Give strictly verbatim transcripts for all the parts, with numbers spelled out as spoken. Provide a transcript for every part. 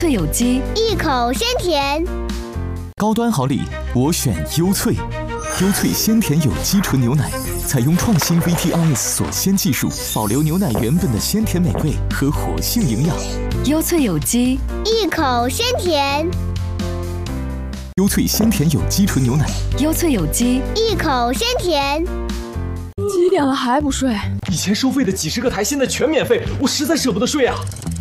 萃有机， 一口鲜甜。 高端好礼，我选优萃。优萃鲜甜有机纯牛奶，采用创新 V T R S 锁鲜技术，保留牛奶原本的鲜甜美味和活性营养。 优萃有机， 一口鲜甜。 优萃鲜甜有机纯牛奶， 优萃有机， 一口鲜甜。 几点了还不睡？ 以前收费的几十个台现在全免费，我实在舍不得睡啊！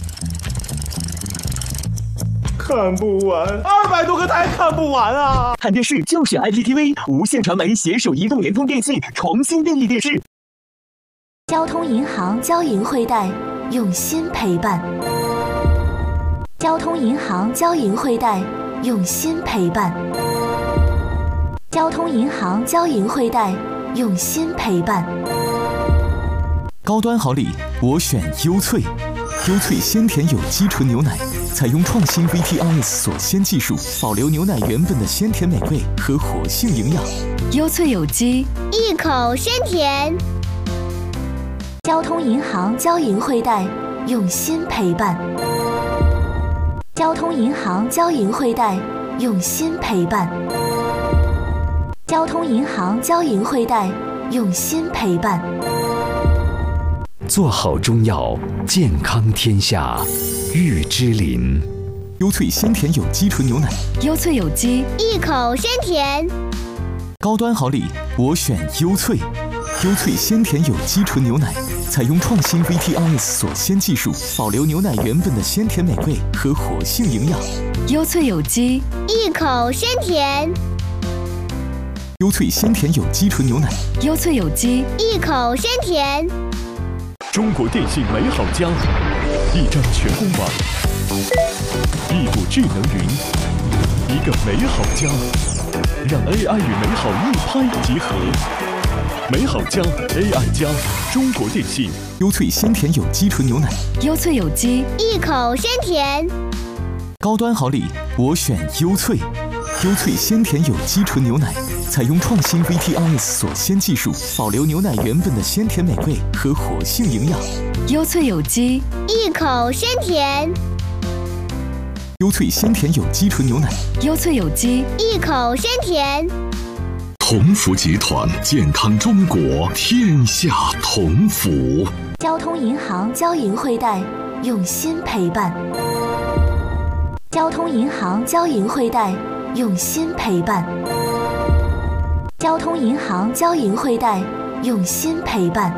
看不完，二百多个台看不完啊！ 看电视就选 I P T V， 无线传媒携手移动、联通电信重新定义电视。 交通银行交银惠贷，用心陪伴。交通银行交银惠贷，用心陪伴。交通银行交银惠贷，用心陪伴。 高端好礼，我选优萃。优萃鲜甜有机纯牛奶，采用创新 V T R S 锁鲜技术，保留牛奶原本的鲜甜美味和活性营养。 优萃有机， 一口鲜甜。 交通银行交银惠贷，用心陪伴。交通银行交银惠贷，用心陪伴。交通银行交银惠贷，用心陪伴。 做好中药，健康天下。玉芝林， 优萃鲜甜有机纯牛奶， 优萃有机， 一口鲜甜。 高端好礼，我选优萃。优萃鲜甜有机纯牛奶，采用创新 V T R S 锁鲜技术，保留牛奶原本的鲜甜美味和活性营养。 优萃有机， 一口鲜甜。 优萃鲜甜有机纯牛奶， 优萃有机， 一口鲜甜。 中国电信美好家，一张全公网，一股智能云，一个美好家，让 A I 与美好一拍即合。美好家 A I 加，中国电信。 优萃鲜甜有机纯牛奶， 优萃有机， 一口鲜甜。 高端好礼，我选优萃。优萃鲜甜有机纯牛奶，采用创新 V T R S 锁鲜技术，保留牛奶原本的鲜甜美味和活性营养。 优萃有机， 一口鲜甜。 优萃鲜甜有机纯牛奶， 优萃有机， 一口鲜甜。 同福集团，健康中国，天下同福。 交通银行交银惠贷，用心陪伴。交通银行交银惠贷，用心陪伴。交通银行交银惠贷，用心陪伴。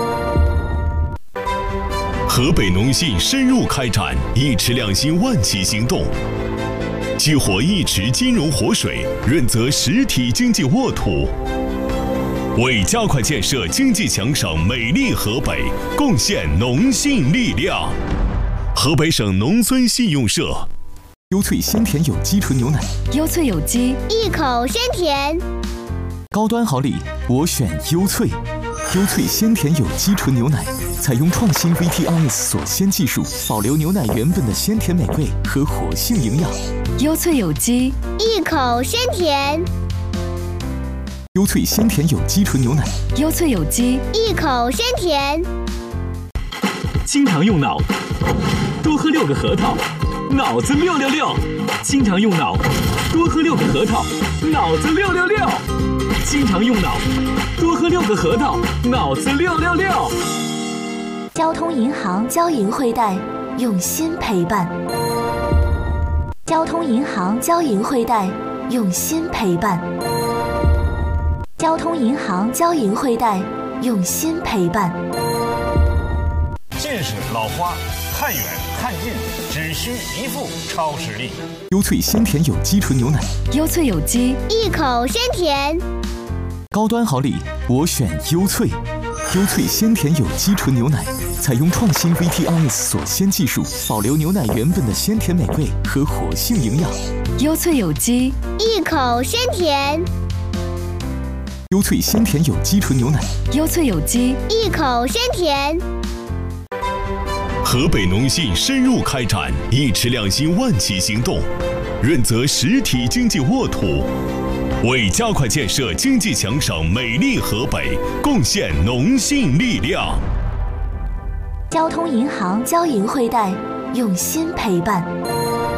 河北农信深入开展一池两新万企行动，激活一池金融活水，润泽实体经济沃土，为加快建设经济强省美丽河北贡献农信力量。河北省农村信用社。 优萃鲜甜有机纯牛奶， 优萃有机， 一口鲜甜。 高端好礼，我选优萃。优萃鲜甜有机纯牛奶，采用创新 V T R S 锁鲜技术，保留牛奶原本的鲜甜美味和活性营养。 优萃有机， 一口鲜甜。 优萃鲜甜有机纯牛奶， 优萃有机， 一口鲜甜。 经常用脑，多喝六个核桃，脑子六六六。经常用脑，多喝六个核桃，脑子六六六。经常用脑，多喝六个核桃，脑子六六六。 交通银行交银惠贷，用心陪伴。交通银行交银惠贷，用心陪伴。交通银行交银惠贷，用心陪伴。 近视、老花，看远看近，只需一副超视力。 优萃鲜甜有机纯牛奶， 优萃有机， 一口鲜甜。 高端好礼，我选优萃。优萃鲜甜有机纯牛奶，采用创新 V T R S 锁鲜技术，保留牛奶原本的鲜甜美味和活性营养。 优萃有机， 一口鲜甜。 优萃鲜甜有机纯牛奶， 优萃有机， 一口鲜甜。 河北农信深入开展一池两新万企行动，润泽实体经济沃土，为加快建设经济强省美丽河北贡献农信力量。 交通银行交银惠贷，用心陪伴。